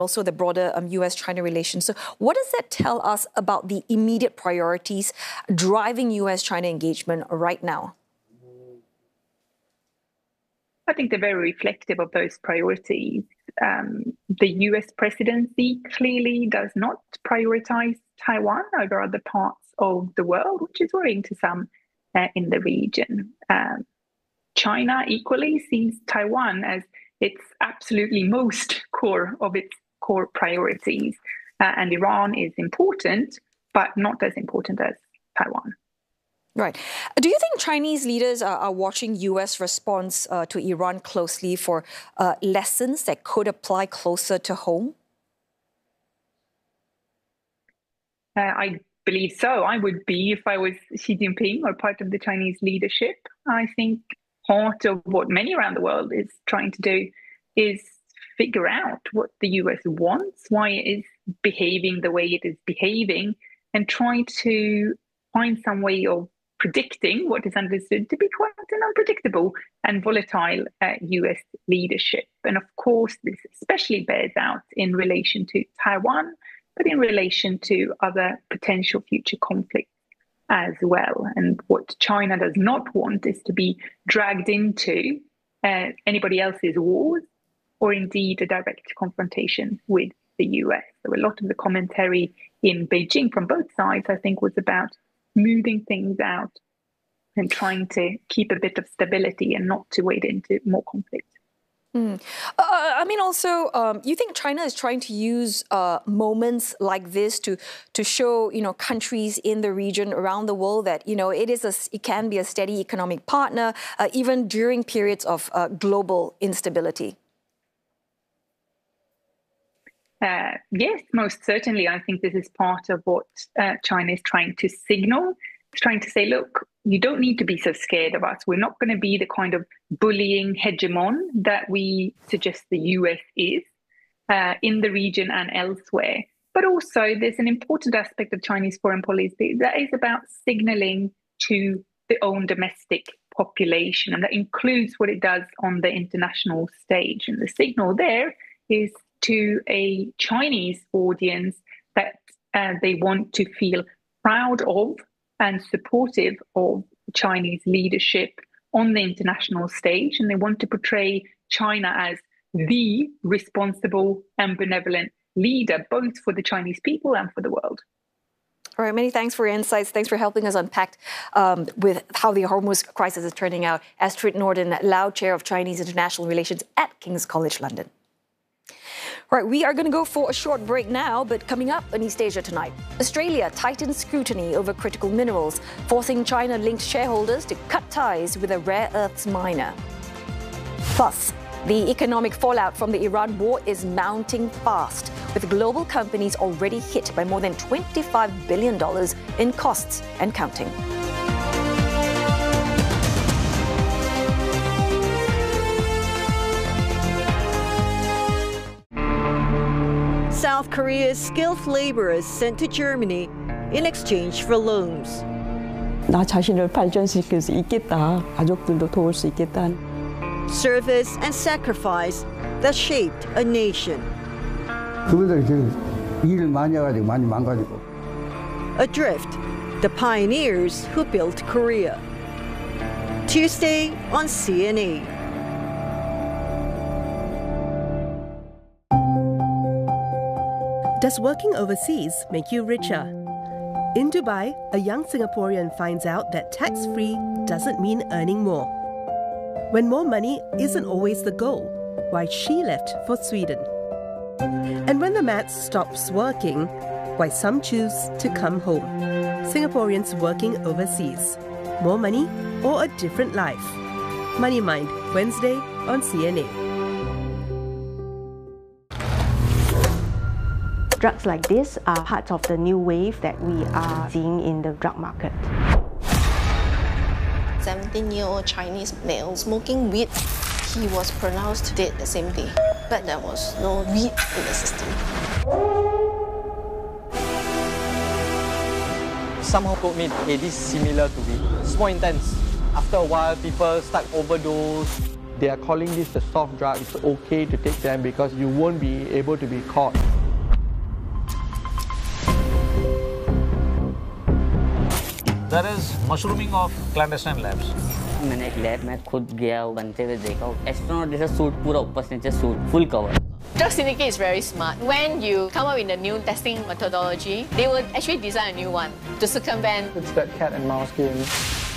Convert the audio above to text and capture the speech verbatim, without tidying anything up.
also the broader um, U S China relations. So what does that tell us about the immediate priorities driving U S China engagement right now? I think they're very reflective of those priorities. Um, the U S presidency clearly does not prioritize Taiwan over other parts of the world, which is worrying to some uh, in the region. Um, China equally sees Taiwan as its absolutely most core of its core priorities. Uh, and Iran is important, but not as important as Taiwan. Right. Do you think Chinese leaders are, are watching U S response uh, to Iran closely for uh, lessons that could apply closer to home? Uh, I believe so. I would be if I was Xi Jinping or part of the Chinese leadership. I think part of what many around the world is trying to do is figure out what the U S wants, why it is behaving the way it is behaving, and try to find some way of predicting what is understood to be quite an unpredictable and volatile uh, U S leadership. And of course, this especially bears out in relation to Taiwan, but in relation to other potential future conflicts as well. And what China does not want is to be dragged into uh, anybody else's wars or indeed a direct confrontation with the U S. So a lot of the commentary in Beijing from both sides, I think, was about moving things out and trying to keep a bit of stability and not to wade into more conflict. Mm. Uh, I mean, also, um, you think China is trying to use uh, moments like this to to show, you know, countries in the region around the world that, you know, it is a, it can be a steady economic partner, uh, even during periods of uh, global instability. Uh, yes, most certainly. I think this is part of what uh, China is trying to signal. It's trying to say, look, you don't need to be so scared of us. We're not going to be the kind of bullying hegemon that we suggest the U S is uh, in the region and elsewhere. But also, there's an important aspect of Chinese foreign policy that is about signaling to the own domestic population, and that includes what it does on the international stage. And the signal there is to a Chinese audience that uh, they want to feel proud of and supportive of Chinese leadership on the international stage. And they want to portray China as the responsible and benevolent leader, both for the Chinese people and for the world. All right, many thanks for your insights. Thanks for helping us unpack um, with how the Hormuz crisis is turning out. Astrid Norden, Lau Chair of Chinese International Relations at King's College London. Right, we are going to go for a short break now, but coming up in East Asia tonight, Australia tightens scrutiny over critical minerals, forcing China-linked shareholders to cut ties with a rare earths miner. Plus, the economic fallout from the Iran war is mounting fast, with global companies already hit by more than twenty-five billion dollars in costs and counting. South Korea's skilled laborers sent to Germany in exchange for loans. 나 자신을 발전시킬 수 있겠다. 가족들도 도울 수 있겠다. Service and sacrifice that shaped a nation. 그분들이 일을 많이 해가지고 많이 망가지고. Adrift, the pioneers who built Korea. Tuesday on C N A. Does working overseas make you richer? In Dubai, a young Singaporean finds out that tax-free doesn't mean earning more. When more money isn't always the goal, why she left for Sweden. And when the maths stops working, why some choose to come home. Singaporeans working overseas. More money or a different life? Money Mind, Wednesday on C N A. Drugs like this are part of the new wave that we are seeing in the drug market. seventeen-year-old Chinese male smoking weed. He was pronounced dead the same day, but there was no weed in the system. Somehow told me, hey, this is similar to weed. It's more intense. After a while, people start overdose, They are calling this the soft drug. It's okay to take them because you won't be able to be caught. There is mushrooming of clandestine labs. मैंने एक lab में खुद गया बनते हुए देखा astronaut जैसा suit पूरा ऊपर से नीचे suit full cover Drug Syndicate is very smart. When you come up with a new testing methodology, they will actually design a new one to circumvent. It's that cat and mouse game.